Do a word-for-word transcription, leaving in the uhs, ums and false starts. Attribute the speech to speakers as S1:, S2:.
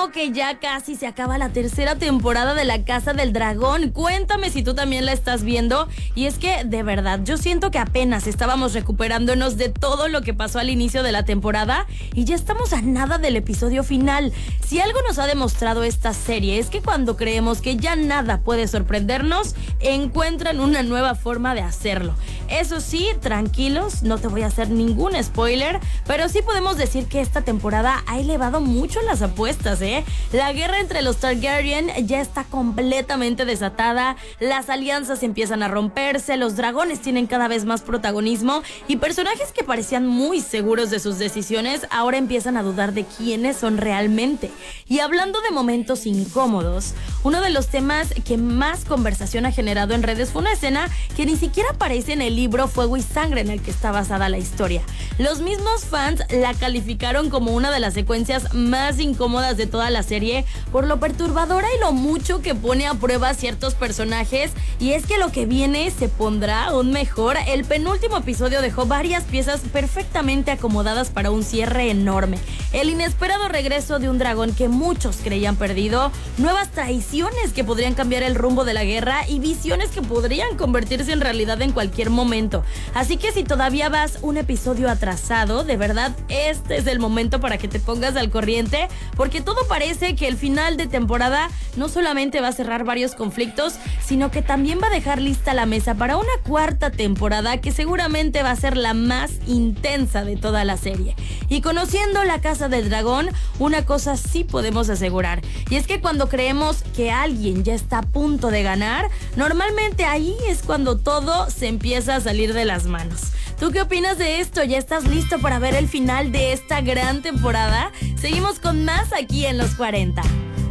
S1: no que ya casi se acaba la tercera temporada de La Casa del Dragón? Cuéntame si tú también la estás viendo. Y es que, de verdad, yo siento que apenas estábamos recuperándonos de todo lo que pasó al inicio de la temporada y ya estamos a nada del episodio final. Si algo nos ha demostrado esta serie es que cuando creemos que ya nada puede sorprendernos, encuentran una nueva forma de hacerlo. Eso sí, tranquilos, no te voy a hacer ningún spoiler, pero sí podemos decir que esta temporada ha elevado mucho las apuestas, ¿eh? La guerra entre los Targaryen ya está completamente desatada, las alianzas empiezan a romperse, los dragones tienen cada vez más protagonismo y personajes que parecían muy seguros de sus decisiones ahora empiezan a dudar de quiénes son realmente. Y hablando de momentos incómodos, uno de los temas que más conversación ha generado en redes fue una escena que ni siquiera aparece en el libro Fuego y Sangre en el que está basada la historia. Los mismos fans la calificaron como una de las secuencias más incómodas de toda la serie por lo perturbadora y lo mucho que pone a prueba ciertos personajes, y es que lo que viene se pondrá aún mejor. El penúltimo episodio dejó varias piezas perfectamente acomodadas para un cierre enorme. El inesperado regreso de un dragón que muchos creían perdido, nuevas traiciones que podrían cambiar el rumbo de la guerra y visiones que podrían convertirse en realidad en cualquier momento. Así que si todavía vas un episodio atrasado, de verdad este es el momento para que te pongas al corriente, porque todo parece que el final de temporada no solamente va a cerrar varios conflictos, sino que también va a dejar lista la mesa para una cuarta temporada que seguramente va a ser la más intensa de toda la serie. Y conociendo La Casa del Dragón, una cosa sí podemos asegurar, y es que cuando creemos que alguien ya está a punto de ganar, normalmente ahí es cuando todo se empieza a salir de las manos. ¿Tú qué opinas de esto? ¿Ya estás listo para ver el final de esta gran temporada? Seguimos con más aquí en Los cuarenta.